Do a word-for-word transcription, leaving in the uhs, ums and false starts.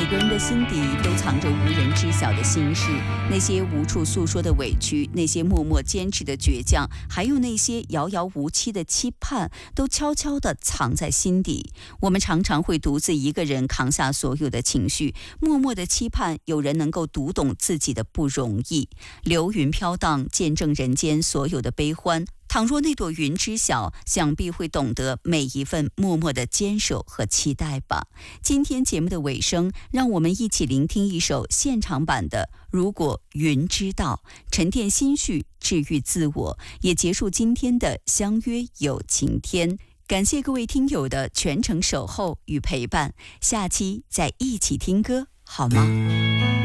每个人的心底都藏着无人知晓的心事，那些无处诉说的委屈，那些默默坚持的倔强，还有那些遥遥无期的期盼，都悄悄地藏在心底。我们常常会独自一个人扛下所有的情绪，默默地期盼有人能够读懂自己的不容易。流云飘荡，见证人间所有的悲欢。倘若那朵云知晓，想必会懂得每一份默默的坚守和期待吧。今天节目的尾声，让我们一起聆听一首现场版的《如果云知道》，沉淀心绪，治愈自我，也结束今天的相约有晴天。感谢各位听友的全程守候与陪伴，下期再一起听歌好吗？